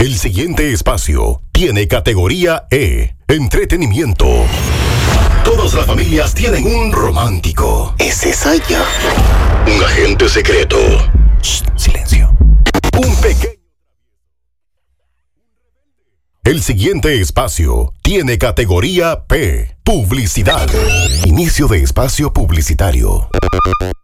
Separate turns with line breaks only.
El siguiente espacio tiene categoría E, entretenimiento. Todas las familias tienen un romántico.
Ese soy yo.
Un agente secreto.
Shh, silencio.
Un pequeño. El siguiente espacio tiene categoría P, publicidad. Inicio de espacio publicitario.